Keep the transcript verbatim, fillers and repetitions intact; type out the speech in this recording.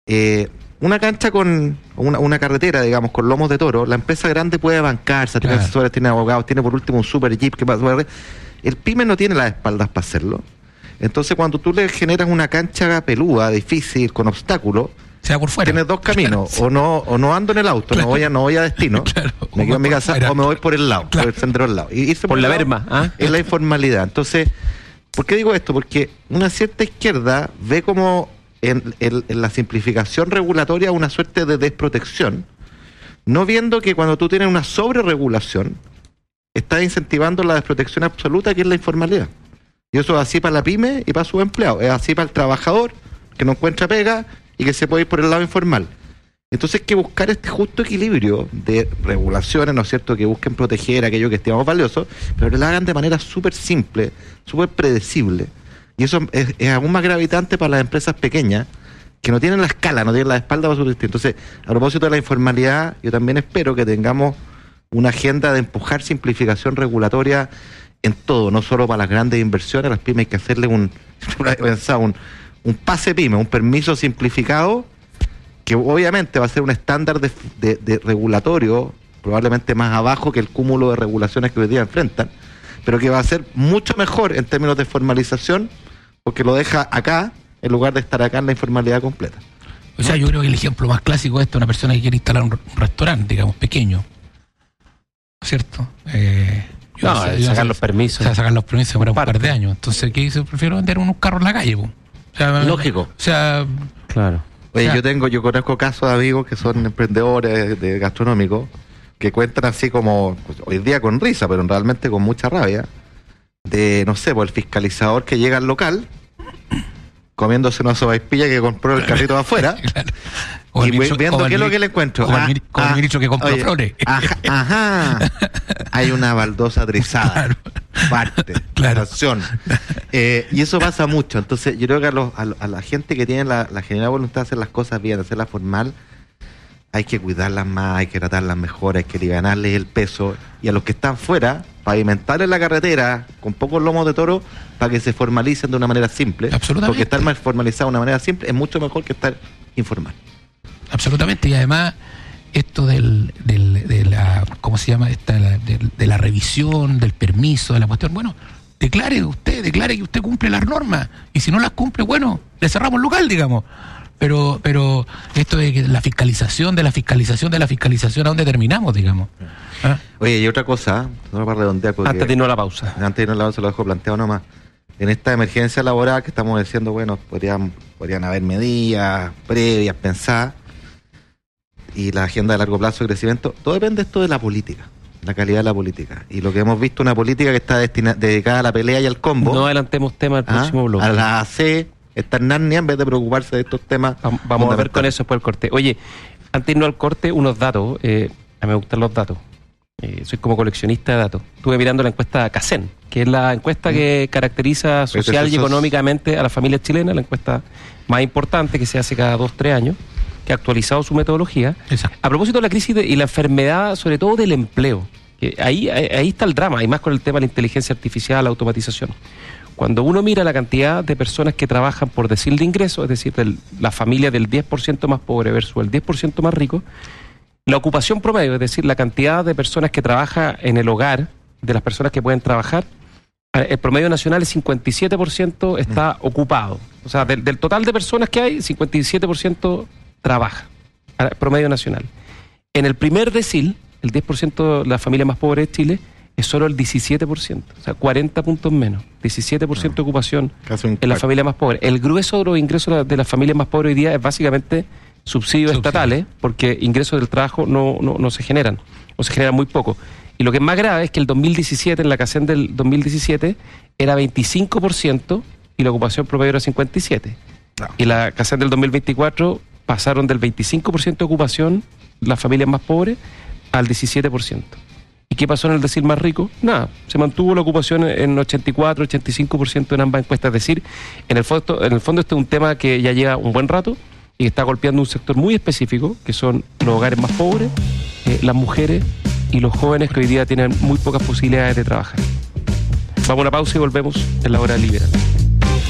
Eh, una cancha con una, una carretera, digamos, con lomos de toro, la empresa grande puede bancarse, tiene Claro. asesores, tiene abogados, tiene por último un super jeep que pasa. El pyme no tiene las espaldas para hacerlo. Entonces, cuando tú le generas una cancha peluda, difícil, con obstáculos, Se va por fuera. tienes dos caminos, Claro, o no o no ando en el auto, Claro. no voy a no voy a destino, Claro, me o quedo en mi por casa, fuera. o me voy por el lado, Claro. por el sendero al lado. Y irse Por el la lado berma, ¿ah? es la informalidad. Entonces, ¿por qué digo esto? Porque una cierta izquierda ve como en, en- en la simplificación regulatoria una suerte de desprotección, no viendo que cuando tú tienes una sobreregulación, estás incentivando la desprotección absoluta, que es la informalidad. Y eso es así para la pyme y para sus empleados. Es así para el trabajador que no encuentra pega y que se puede ir por el lado informal. Entonces hay que buscar este justo equilibrio de regulaciones, ¿no es cierto?, que busquen proteger aquello que estimamos valioso, pero que lo hagan de manera súper simple, súper predecible. Y eso es, es aún más gravitante para las empresas pequeñas, que no tienen la escala, no tienen la espalda para subsistir. Entonces, a propósito de la informalidad, yo también espero que tengamos una agenda de empujar simplificación regulatoria en todo, no solo para las grandes inversiones. A las pymes hay que hacerle un, un, un pase pyme, un permiso simplificado, que obviamente va a ser un estándar de, de, de regulatorio probablemente más abajo que el cúmulo de regulaciones que hoy día enfrentan, pero que va a ser mucho mejor en términos de formalización, porque lo deja acá en lugar de estar acá en la informalidad completa. O sea, yo creo que el ejemplo más clásico de esto es una persona que quiere instalar un, un restaurante, digamos, pequeño. ¿Cierto? Eh, yo No, no sé, eh, yo no sacar sé, los permisos. O sea, sacar los permisos demora un Parte. par de años. Entonces, ¿qué dice? Prefiero vender unos carros en la calle, po. O sea, Lógico. O sea, Claro. Oye, O sea, yo tengo, yo conozco casos de amigos que son emprendedores de gastronómicos que cuentan así como, pues, hoy día con risa, pero realmente con mucha rabia, de, no sé, pues el fiscalizador que llega al local comiéndose una sopaipilla que compró el carrito de afuera. claro. O Y el ministro- viendo o el qué es lo mini- que le encuentro. Como el, Ah, mini- como el ah, ministro que compró oye, flores. Ajá, ajá. Hay una baldosa trizada. Claro. Parte. Claro. Acción. Eh, y eso pasa mucho. Entonces, yo creo que a, los, a, a la gente que tiene la, la genuina voluntad de hacer las cosas bien, de hacerlas formal, hay que cuidarlas más, hay que tratarlas mejor, hay que alivianarles el peso. Y a los que están fuera, pavimentarles la carretera con pocos lomos de toro para que se formalicen de una manera simple. Absolutamente. Porque estar más formalizado de una manera simple es mucho mejor que estar informal. Absolutamente, y además esto del, del, de la, ¿cómo se llama? Esta, la- de, de la revisión, del permiso, de la cuestión, bueno, declare usted, declare que usted cumple las normas, y si no las cumple, bueno, le cerramos el local, digamos. Pero, pero esto de que la fiscalización, de la fiscalización, de la fiscalización, ¿a dónde terminamos, digamos? ¿Ah? Oye, y otra cosa, solo para redondear, porque Antes de irnos a la pausa. antes de irnos a la pausa lo dejo planteado nomás. En esta emergencia laboral que estamos diciendo, bueno, podrían, podrían haber medidas previas, pensadas, y la agenda de largo plazo de crecimiento, todo depende de esto de la política, la calidad de la política. Y lo que hemos visto, una política que está destina, dedicada a la pelea y al combo, No adelantemos tema del ¿ah? próximo bloque. a la A C, está en Narnia, en vez de preocuparse de estos temas. Vam- Vamos a ver con eso después del corte. Oye, antes de irnos al corte, unos datos. Eh, a mí me gustan los datos. Eh, soy como coleccionista de datos. Estuve mirando la encuesta CACEN, que es la encuesta que caracteriza social y esos- económicamente a las familias chilenas, la encuesta más importante que se hace cada dos, tres años, que ha actualizado su metodología. Exacto. A propósito de la crisis de- y la enfermedad, sobre todo del empleo, que ahí, ahí, ahí está el drama, y más con el tema de la inteligencia artificial, la automatización. Cuando uno mira la cantidad de personas que trabajan por decil de ingreso, es decir, del- la familia del diez por ciento más pobre versus el diez por ciento más rico, la ocupación promedio, es decir, la cantidad de personas que trabaja en el hogar, de las personas que pueden trabajar, eh, el promedio nacional es cincuenta y siete por ciento está ocupado. O sea, del, del total de personas que hay, cincuenta y siete por ciento trabaja, a- promedio nacional. En el primer decil, el diez por ciento de la familia más pobre de Chile, es solo el diecisiete por ciento, o sea, cuarenta puntos menos, diecisiete por ciento de ocupación Casi un en la cuarto. familia más pobre. El grueso de los ingresos de la- de las familias más pobres hoy día es básicamente subsidios Subsidios. estatales, porque ingresos del trabajo no, no, no se generan, o se generan muy poco. Y lo que es más grave es que el dos mil diecisiete, en la CACEN del dos mil diecisiete, era veinticinco por ciento y la ocupación promedio era cincuenta y siete por ciento. No. Y la CACEN del dos mil veinticuatro pasaron del veinticinco por ciento de ocupación, las familias más pobres, al diecisiete por ciento. ¿Y qué pasó en el decil más rico? Nada, se mantuvo la ocupación en ochenta y cuatro, ochenta y cinco por ciento en ambas encuestas. Es decir, en el fondo, en el fondo este es un tema que ya lleva un buen rato y que está golpeando un sector muy específico, que son los hogares más pobres, eh, las mujeres y los jóvenes que hoy día tienen muy pocas posibilidades de trabajar. Vamos a una pausa y volvemos en la hora liberal.